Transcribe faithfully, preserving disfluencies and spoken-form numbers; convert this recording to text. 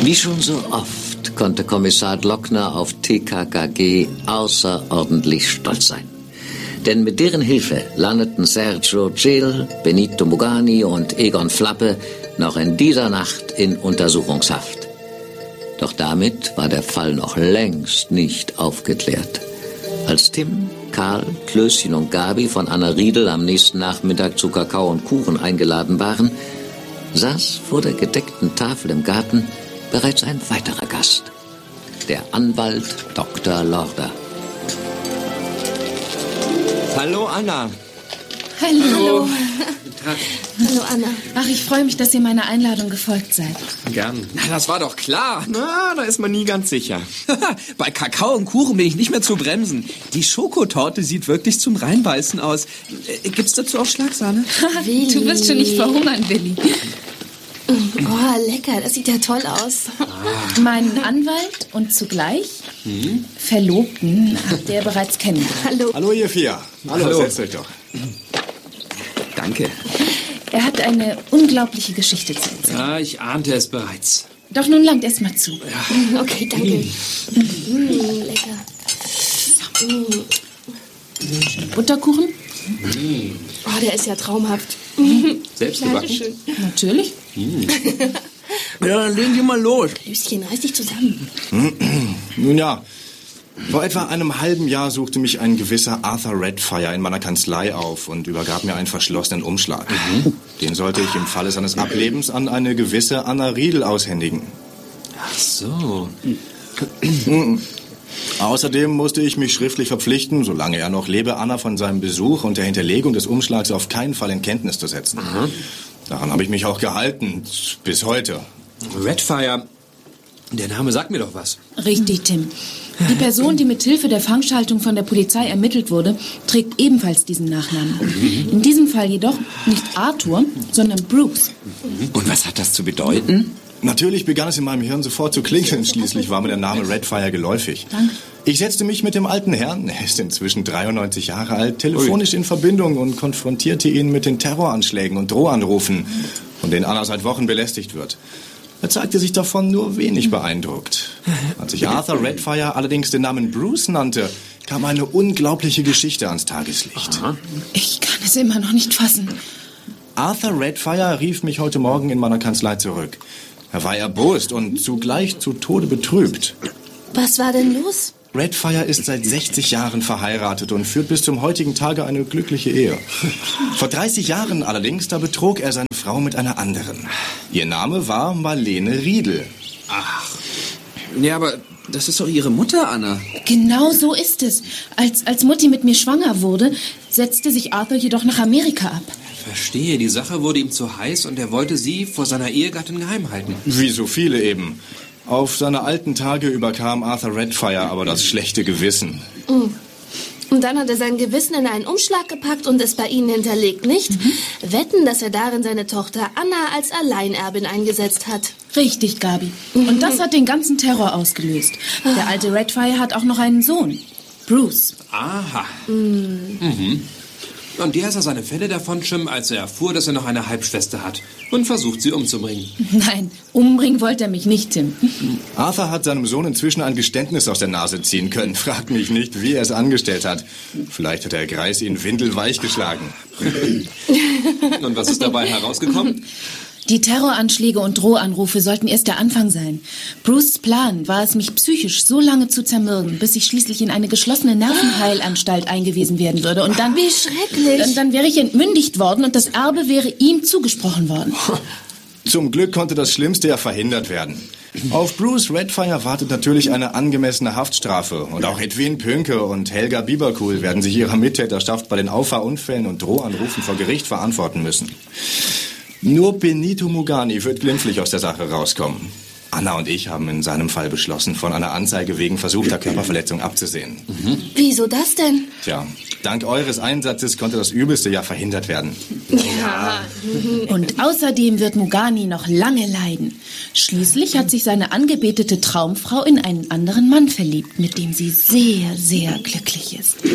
Wie schon so oft konnte Kommissar Glockner auf T K K G außerordentlich stolz sein. Denn mit deren Hilfe landeten Sergio Gil, Benito Mugani und Egon Flappe noch in dieser Nacht in Untersuchungshaft. Doch damit war der Fall noch längst nicht aufgeklärt. Als Tim, Karl, Klößchen und Gabi von Anna Riedel am nächsten Nachmittag zu Kakao und Kuchen eingeladen waren, saß vor der gedeckten Tafel im Garten bereits ein weiterer Gast, der Anwalt Doktor Lorda. Hallo, Anna. Hallo. Hallo. Hallo, Anna. Ach, ich freue mich, dass ihr meiner Einladung gefolgt seid. Gern. Na, das war doch klar. Na, da ist man nie ganz sicher. Bei Kakao und Kuchen bin ich nicht mehr zu bremsen. Die Schokotorte sieht wirklich zum Reinbeißen aus. Äh, gibt's dazu auch Schlagsahne? Willi. Du wirst schon nicht verhungern, Willi. Oh, lecker. Das sieht ja toll aus. Ah. Meinen Anwalt und zugleich hm? Verlobten habt ihr bereits kennengelernt. Hallo. Hallo, ihr vier. Hallo, Hallo. Setzt euch doch. Danke. Er hat eine unglaubliche Geschichte zu erzählen. Ja, ich ahnte es bereits. Doch nun langt erst mal zu. Ja. Okay, danke. Mm, lecker. Mm. Butterkuchen? Mm. Oh, der ist ja traumhaft. Selbst gebacken? Natürlich. Mm. Ja, dann legen Sie mal los. Klößchen, reiß dich zusammen. Nun ja, vor etwa einem halben Jahr suchte mich ein gewisser Arthur Redfire in meiner Kanzlei auf und übergab mir einen verschlossenen Umschlag. Mhm. Den sollte ich im Falle seines Ablebens an eine gewisse Anna Riedel aushändigen. Ach so. Außerdem musste ich mich schriftlich verpflichten, solange er noch lebe, Anna von seinem Besuch und der Hinterlegung des Umschlags auf keinen Fall in Kenntnis zu setzen. Mhm. Daran habe ich mich auch gehalten, bis heute. Redfire, der Name sagt mir doch was. Richtig, Tim. Die Person, die mit Hilfe der Fangschaltung von der Polizei ermittelt wurde, trägt ebenfalls diesen Nachnamen. In diesem Fall jedoch nicht Arthur, sondern Bruce. Und was hat das zu bedeuten? Natürlich begann es in meinem Hirn sofort zu klingeln. Schließlich war mir der Name Redfire geläufig. Danke. Ich setzte mich mit dem alten Herrn, er ist inzwischen dreiundneunzig Jahre alt, telefonisch in Verbindung und konfrontierte ihn mit den Terroranschlägen und Drohanrufen, von denen Anna seit Wochen belästigt wird. Er zeigte sich davon nur wenig beeindruckt. Als ich Arthur Redfire allerdings den Namen Bruce nannte, kam eine unglaubliche Geschichte ans Tageslicht. Aha. Ich kann es immer noch nicht fassen. Arthur Redfire rief mich heute Morgen in meiner Kanzlei zurück. Er war erbost und zugleich zu Tode betrübt. Was war denn los? Redfire ist seit sechzig Jahren verheiratet und führt bis zum heutigen Tage eine glückliche Ehe. Vor dreißig Jahren allerdings, da betrog er seine Frau mit einer anderen. Ihr Name war Marlene Riedel. Ach, ja, aber das ist doch Ihre Mutter, Anna. Genau so ist es. Als, als Mutti mit mir schwanger wurde, setzte sich Arthur jedoch nach Amerika ab. Verstehe, die Sache wurde ihm zu heiß und er wollte sie vor seiner Ehegattin geheim halten. Wie so viele eben. Auf seine alten Tage überkam Arthur Redfire aber das schlechte Gewissen. Und dann hat er sein Gewissen in einen Umschlag gepackt und es bei Ihnen hinterlegt, nicht? Mhm. Wetten, dass er darin seine Tochter Anna als Alleinerbin eingesetzt hat. Richtig, Gabi. Mhm. Und das hat den ganzen Terror ausgelöst. Der alte Redfire hat auch noch einen Sohn, Bruce. Aha. Mhm. Mhm. Und der sah seine Fälle davonschwimmen, als er erfuhr, dass er noch eine Halbschwester hat und versucht, sie umzubringen. Nein, umbringen wollte er mich nicht, Tim. Arthur hat seinem Sohn inzwischen ein Geständnis aus der Nase ziehen können. Fragt mich nicht, wie er es angestellt hat. Vielleicht hat der Greis ihn windelweich geschlagen. Und was ist dabei herausgekommen? Die Terroranschläge und Drohanrufe sollten erst der Anfang sein. Bruce's Plan war es, mich psychisch so lange zu zermürben, bis ich schließlich in eine geschlossene Nervenheilanstalt eingewiesen werden würde. Und dann... Wie schrecklich! Dann, dann wäre ich entmündigt worden und das Erbe wäre ihm zugesprochen worden. Zum Glück konnte das Schlimmste ja verhindert werden. Auf Bruce Redfire wartet natürlich eine angemessene Haftstrafe. Und auch Edwin Pönke und Helga Bieberkuhl werden sich ihrer Mittäterschaft bei den Auffahrunfällen und Drohanrufen vor Gericht verantworten müssen. Nur Benito Mugani wird glimpflich aus der Sache rauskommen. Anna und ich haben in seinem Fall beschlossen, von einer Anzeige wegen versuchter Körperverletzung abzusehen. Mhm. Wieso das denn? Tja, dank eures Einsatzes konnte das Übelste ja verhindert werden. Ja. Und außerdem wird Mugani noch lange leiden. Schließlich hat sich seine angebetete Traumfrau in einen anderen Mann verliebt, mit dem sie sehr, sehr glücklich ist.